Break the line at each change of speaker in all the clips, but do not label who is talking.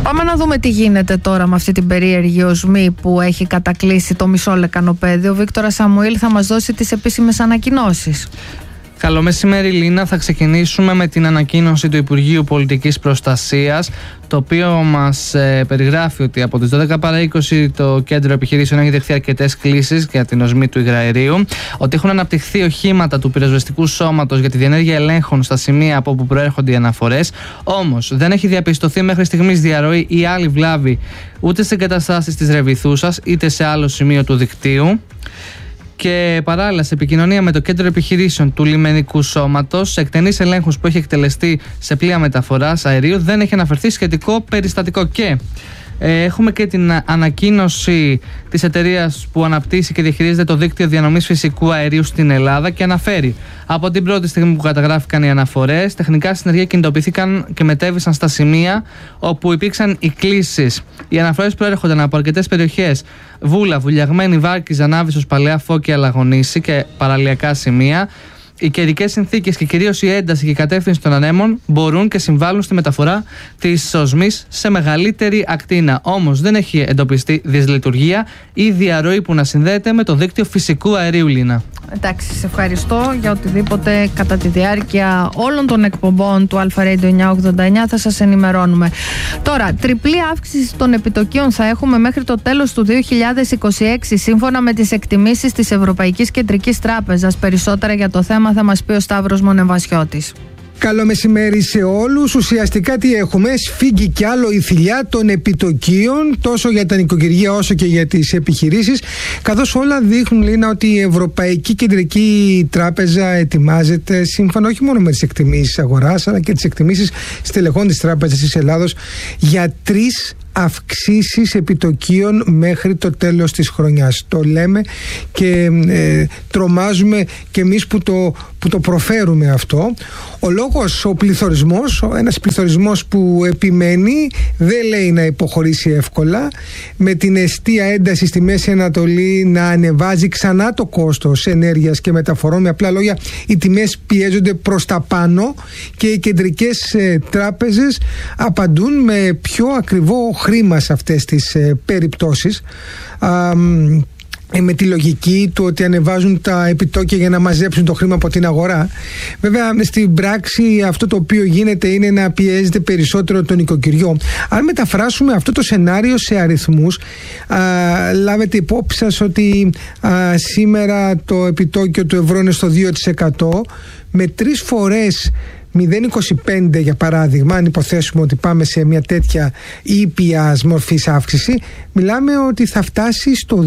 Πάμε να δούμε τι γίνεται τώρα με αυτή την περίεργη οσμή που έχει κατακλείσει το μισό λεκανοπέδιο. Ο Βίκτορας Σαμουήλ θα μας δώσει τις επίσημες ανακοινώσεις.
Καλό μεσημέρι, Λίνα. Θα ξεκινήσουμε με την ανακοίνωση του Υπουργείου Πολιτικής Προστασίας, το οποίο μας περιγράφει ότι από τις 12 παρά 20 το κέντρο επιχειρήσεων έχει δεχθεί αρκετές κλήσεις για την οσμή του υγραερίου, ότι έχουν αναπτυχθεί οχήματα του πυροσβεστικού σώματος για τη διενέργεια ελέγχων στα σημεία από όπου προέρχονται οι αναφορές. Όμως δεν έχει διαπιστωθεί μέχρι στιγμής διαρροή ή άλλη βλάβη ούτε σε εγκαταστάσεις της Ρεβιθούσας είτε σε άλλο σημείο του δικτύου. Και παράλληλα, σε επικοινωνία με το κέντρο επιχειρήσεων του λιμενικού σώματος, σε εκτενείς ελέγχους που έχει εκτελεστεί σε πλοία μεταφοράς αερίου, δεν έχει αναφερθεί σχετικό περιστατικό. Και έχουμε και την ανακοίνωση της εταιρείας που αναπτύσσει και διαχειρίζεται το δίκτυο διανομής φυσικού αερίου στην Ελλάδα και αναφέρει: από την πρώτη στιγμή που καταγράφηκαν οι αναφορές, τεχνικά συνεργεία κινητοποιήθηκαν και μετέβησαν στα σημεία όπου υπήρξαν οι κλήσεις. Οι αναφορές προέρχονταν από αρκετές περιοχές: Βούλα, Βουλιαγμένη, Βάρκιζα, Νάβησος, Παλαιά Φώκια, Λαγονίση και παραλιακά σημεία. Οι καιρικές συνθήκες και κυρίως η ένταση και η κατεύθυνση των ανέμων μπορούν και συμβάλλουν στη μεταφορά της οσμής σε μεγαλύτερη ακτίνα. Όμως δεν έχει εντοπιστεί δυσλειτουργία ή διαρροή που να συνδέεται με το δίκτυο φυσικού αερίου, Λίνα.
Εντάξει, σε ευχαριστώ για οτιδήποτε κατά τη διάρκεια όλων των εκπομπών του Αλφα Radio 989 θα σας ενημερώνουμε. Τώρα, τριπλή αύξηση των επιτοκίων θα έχουμε μέχρι το τέλος του 2026, σύμφωνα με τις εκτιμήσεις της Ευρωπαϊκής Κεντρικής Τράπεζας. Περισσότερα για το θέμα θα μας πει ο Σταύρος Μονεβασιώτης.
Καλό μεσημέρι σε όλους. Ουσιαστικά τι έχουμε? Σφίγγει κι άλλο η θηλιά των επιτοκίων, τόσο για τα νοικοκυριά όσο και για τις επιχειρήσεις, καθώς όλα δείχνουν, Λίνα, ότι η Ευρωπαϊκή Κεντρική Τράπεζα ετοιμάζεται, σύμφωνα όχι μόνο με τις εκτιμήσεις αγοράς, αλλά και τις εκτιμήσεις στελεχών της Τράπεζας της Ελλάδος, για 3 αυξήσεις επιτοκίων μέχρι το τέλος της χρονιάς. Το λέμε και τρομάζουμε και εμείς που το προφέρουμε αυτό. Ο λόγος, ο πληθωρισμός, ένας πληθωρισμός που επιμένει, δεν λέει να υποχωρήσει εύκολα, με την εστία ένταση στη Μέση Ανατολή να ανεβάζει ξανά το κόστος ενέργειας και μεταφορών. Με απλά λόγια, οι τιμές πιέζονται προς τα πάνω και οι κεντρικές τράπεζες απαντούν με πιο ακριβό χρήμα σε αυτές τις περιπτώσεις, με τη λογική του ότι ανεβάζουν τα επιτόκια για να μαζέψουν το χρήμα από την αγορά. Βέβαια, στην πράξη αυτό το οποίο γίνεται είναι να πιέζεται περισσότερο το νοικοκυριό. Αν μεταφράσουμε αυτό το σενάριο σε αριθμούς, λάβετε υπόψη σας ότι σήμερα το επιτόκιο του ευρώ είναι στο 2%, με 3 φορές 0,25 για παράδειγμα, αν υποθέσουμε ότι πάμε σε μια τέτοια ήπια μορφής αύξηση, μιλάμε ότι θα φτάσει στο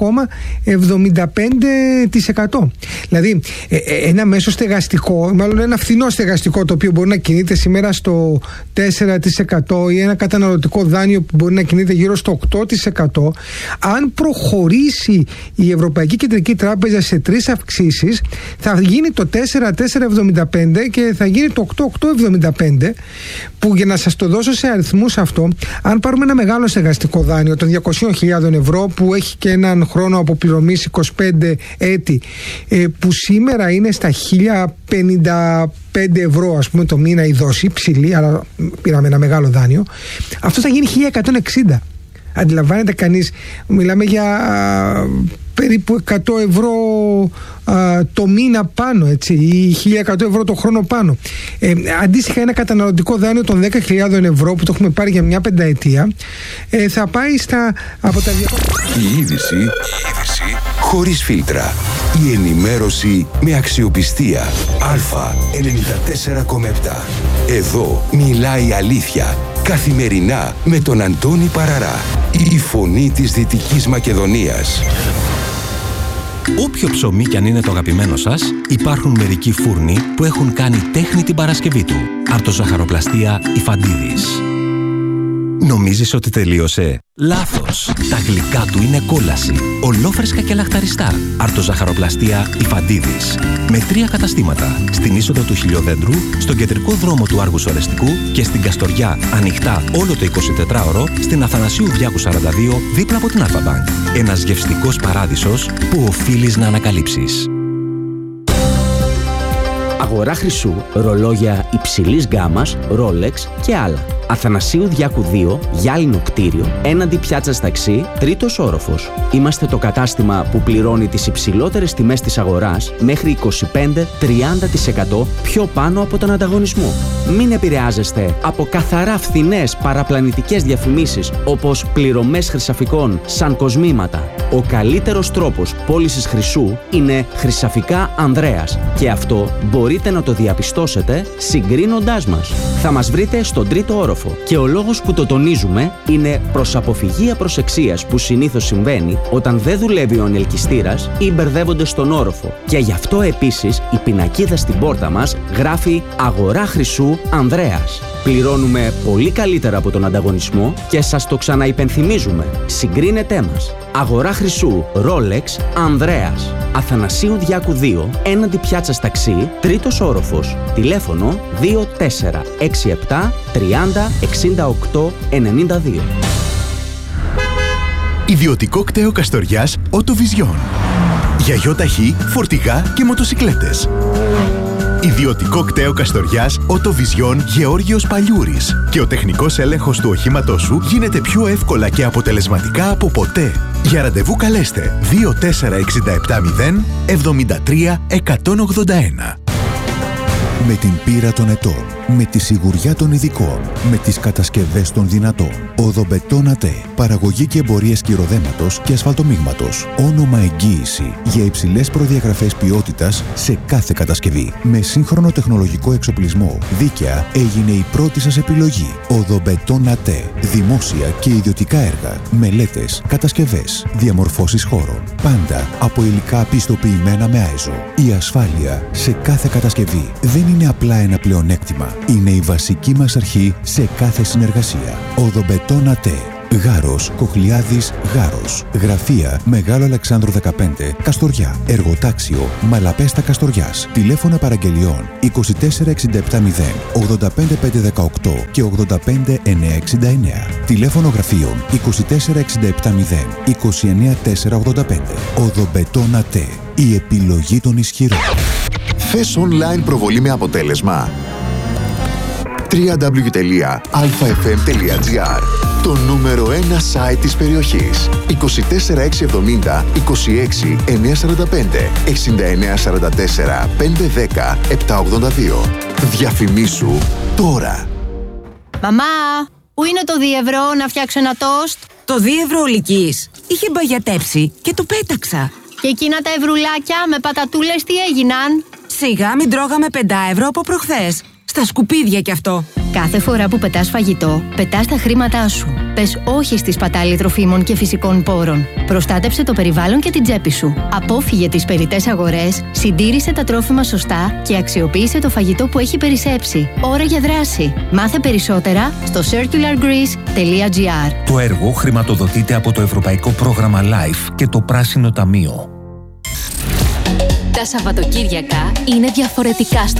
2,75%. Δηλαδή ένα μέσο στεγαστικό, μάλλον ένα φθηνό στεγαστικό, το οποίο μπορεί να κινείται σήμερα στο 4%, ή ένα καταναλωτικό δάνειο που μπορεί να κινείται γύρω στο 8%, αν προχωρήσει η Ευρωπαϊκή Κεντρική Τράπεζα σε 3 αυξήσεις, θα γίνει το 4,475 και θα γίνει το 8,875, που, για να σας το δώσω σε αριθμούς αυτό, αν πάρουμε ένα μεγάλο στεγαστικό δάνειο των 200.000 ευρώ που έχει και έναν χρόνο αποπληρωμής 25 έτη, που σήμερα είναι στα 1.055 ευρώ ας πούμε το μήνα η δόση, ψηλή, αλλά πήραμε ένα μεγάλο δάνειο, αυτό θα γίνει 1.160. Αντιλαμβάνεται κανείς, μιλάμε για περίπου 100 ευρώ το μήνα πάνω, έτσι, ή 1.100 ευρώ το χρόνο πάνω. Αντίστοιχα, ένα καταναλωτικό δάνειο των 10.000 ευρώ που το έχουμε πάρει για μια πενταετία θα πάει στα από τα 200.
Η είδηση χωρίς φίλτρα. Η ενημέρωση με αξιοπιστία. Αλφα 94,7. Εδώ μιλάει η αλήθεια. Καθημερινά με τον Αντώνη Παραρά. Η φωνή της Δυτικής Μακεδονίας.
Όποιο ψωμί κι αν είναι το αγαπημένο σας, υπάρχουν μερικοί φούρνοι που έχουν κάνει τέχνη την Παρασκευή του. Αρτοζαχαροπλαστεία Ιφαντίδης. Νομίζεις ότι τελείωσε? Λάθος! Τα γλυκά του είναι κόλαση. Ολόφρεσκα και λαχταριστά. Αρτοζαχαροπλαστεία Ιφαντίδης. Με 3 καταστήματα. Στην είσοδο του Χιλιοδέντρου, στον κεντρικό δρόμο του Άργους Ορεστικού και στην Καστοριά, ανοιχτά όλο το 24ωρο, στην Αθανασίου Διάκου 42, δίπλα από την Αλφα-Μπανκ. Ένας γευστικός παράδεισος που οφείλεις να ανακαλύψεις.
Αγορά χρυσού, ρολόγια υψηλής γκάμας, Rolex και άλλα. Αθανασίου Διάκου 2, γυάλινο κτίριο, έναντι πιάτσας ταξί, 3ος όροφος. Είμαστε το κατάστημα που πληρώνει τις υψηλότερες τιμές της αγοράς μέχρι 25-30% πιο πάνω από τον ανταγωνισμό. Μην επηρεάζεστε από καθαρά φθηνές παραπλανητικές διαφημίσεις όπως πληρωμές χρυσαφικών σαν κοσμήματα. Ο καλύτερος τρόπος πώλησης χρυσού είναι Χρυσαφικά Ανδρέας και αυτό μπορείτε να το διαπιστώσετε συγκρίνοντάς μας. Θα μας βρείτε στον 3ο όροφο και ο λόγος που το τονίζουμε είναι προς αποφυγή απροσεξίας που συνήθως συμβαίνει όταν δεν δουλεύει ο ανελκυστήρας ή μπερδεύονται στον όροφο. Και γι' αυτό επίσης η πινακίδα στην πόρτα μας γράφει «Αγορά χρυσού Ανδρέας». Πληρώνουμε πολύ καλύτερα από τον ανταγωνισμό και σας το ξαναυπενθυμίζουμε. Συγκρίνετέ μας. Αγορά χρυσού Rolex Ανδρέας. Αθανασίου Διάκου 2, έναντι πιάτσας ταξί, 3ος όροφος. Τηλέφωνο 2467 30 68 92.
Ιδιωτικό κτέο Καστοριάς Οτοβιζιόν. Για γιοταχή, φορτηγά και μοτοσικλέτες. Ιδιωτικό κτέο Καστοριάς Οτοβιζιόν Γεώργιος Παλιούρης. Και ο τεχνικός έλεγχος του οχήματός σου γίνεται πιο εύκολα και αποτελεσματικά από ποτέ. Για ραντεβού καλέστε 24670 73 181.
Με την πείρα των ετών, με τη σιγουριά των ειδικών, με τις κατασκευές των δυνατών. Οδομπετόν ΑΤΕ. Παραγωγή και εμπορίες κυροδέματος και ασφαλτομίγματος. Όνομα εγγύηση για υψηλές προδιαγραφές ποιότητας σε κάθε κατασκευή. Με σύγχρονο τεχνολογικό εξοπλισμό, δίκαια έγινε η πρώτη σας επιλογή. Οδομπετόν ΑΤΕ. Δημόσια και ιδιωτικά έργα, μελέτες, κατασκευές, διαμορφώσεις χώρων. Πάντα από υλικά πιστοποιημένα με ISO. Η ασφάλεια σε κάθε κατασκευή δεν είναι απλά ένα πλεονέκτημα. Είναι η βασική μας αρχή σε κάθε συνεργασία. Οδομπετόν ΑΤΕ. Γάρος, Κοχλιάδης, Γάρος. Γραφεία Μεγάλο Αλεξάνδρου 15, Καστοριά. Εργοτάξιο Μαλαπέστα Καστοριάς. Τηλέφωνα παραγγελιών 24670 85518 και 85969. Τηλέφωνο γραφείων 24670 29485. Οδομπετόν ΑΤΕ. Η επιλογή των ισχυρών.
Θες online προβολή με αποτέλεσμα? www.alfafm.gr. Το νούμερο 1 site της περιοχής. 24670 26 945 6944 510 782. Διαφημίσου τώρα.
Μαμά, πού είναι το 2 ευρώ να φτιάξω ένα τόστ?
Το 2 ευρώ Λυκής είχε μπαγιατέψει και το πέταξα.
Και εκείνα τα ευρουλάκια με πατατούλες τι έγιναν?
Σιγά μην τρώγαμε 5 ευρώ από προχθές. Στα σκουπίδια κι αυτό.
Κάθε φορά που πετάς φαγητό, πετάς τα χρήματά σου. Πες όχι στη σπατάλη τροφίμων και φυσικών πόρων. Προστάτεψε το περιβάλλον και την τσέπη σου. Απόφυγε τις περιττές αγορές, συντήρησε τα τρόφιμα σωστά και αξιοποίησε το φαγητό που έχει περισσέψει. Ώρα για δράση. Μάθε περισσότερα στο circulargreece.gr.
Το έργο χρηματοδοτείται από το Ευρωπαϊκό Πρόγραμμα LIFE και το Πράσινο Ταμείο.
Τα Σαββατοκύριακα είναι διαφορετικά στο